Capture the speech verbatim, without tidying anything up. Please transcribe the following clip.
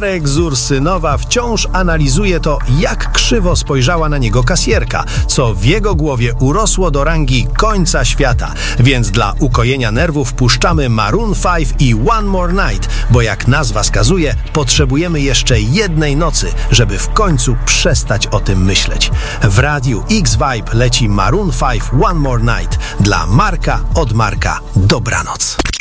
Marek z Ursynowa wciąż analizuje to, jak krzywo spojrzała na niego kasjerka, co w jego głowie urosło do rangi końca świata. Więc dla ukojenia nerwów puszczamy Maroon pięć i One More Night, bo jak nazwa skazuje, potrzebujemy jeszcze jednej nocy, żeby w końcu przestać o tym myśleć. W radiu X-Vibe leci Maroon pięć One More Night. Dla Marka od Marka. Dobranoc.